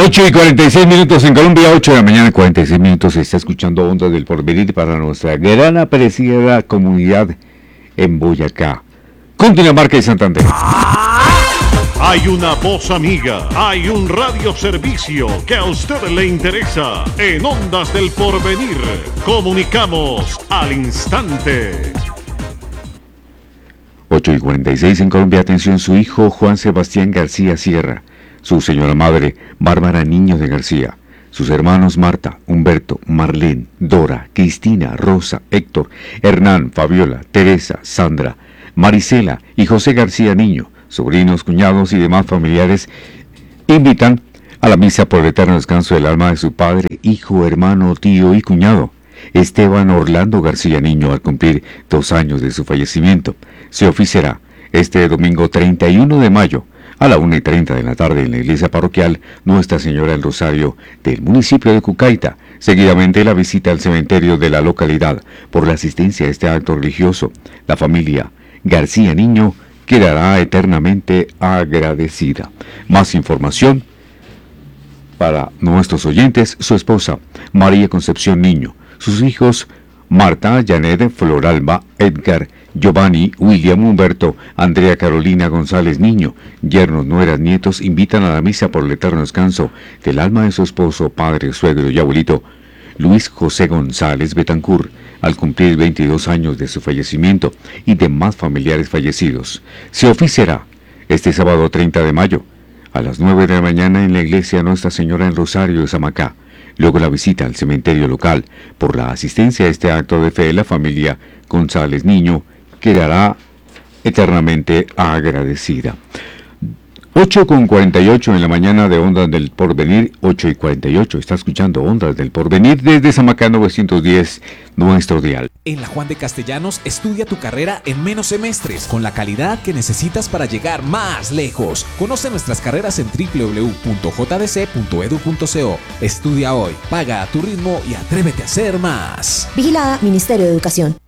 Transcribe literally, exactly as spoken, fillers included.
ocho y cuarenta y seis minutos en Colombia, ocho de la mañana, cuarenta y seis minutos. Se está escuchando Ondas del Porvenir para nuestra gran apreciada comunidad en Boyacá, Cundinamarca y Santander. Hay una voz amiga, hay un radioservicio que a usted le interesa. En Ondas del Porvenir, comunicamos al instante. ocho y cuarenta y seis en Colombia, atención, su hijo Juan Sebastián García Sierra, su señora madre Bárbara Niño de García, sus hermanos Marta, Humberto, Marlene, Dora, Cristina, Rosa, Héctor, Hernán, Fabiola, Teresa, Sandra, Marisela y José García Niño, sobrinos, cuñados y demás familiares, invitan a la misa por el eterno descanso del alma de su padre, hijo, hermano, tío y cuñado, Esteban Orlando García Niño, al cumplir dos años de su fallecimiento. Se oficiará este domingo treinta y uno de mayo a la una y treinta de la tarde en la iglesia parroquial Nuestra Señora del Rosario del municipio de Cucaita. Seguidamente la visita al cementerio de la localidad. Por la asistencia a este acto religioso, la familia García Niño quedará eternamente agradecida. Más información para nuestros oyentes: su esposa María Concepción Niño, sus hijos Marta, Janet, Floralba, Edgar, Giovanni, William, Humberto, Andrea Carolina González Niño, yernos, nueras, nietos, invitan a la misa por el eterno descanso del alma de su esposo, padre, suegro y abuelito, Luis José González Betancur, al cumplir veintidós años de su fallecimiento, y demás familiares fallecidos. Se oficiará este sábado treinta de mayo, a las nueve de la mañana en la iglesia Nuestra Señora en Rosario de Samacá. Luego la visita al cementerio local. Por la asistencia a este acto de fe, la familia González Niño quedará eternamente agradecida. ocho con cuarenta y ocho en la mañana de Ondas del Porvenir, ocho y cuarenta y ocho. Está escuchando Ondas del Porvenir desde Samacá novecientos diez, nuestro dial. En la Juan de Castellanos, estudia tu carrera en menos semestres, con la calidad que necesitas para llegar más lejos. Conoce nuestras carreras en doble u doble u doble u punto j d c punto e d u punto co. Estudia hoy, paga a tu ritmo y atrévete a ser más. Vigilada Ministerio de Educación.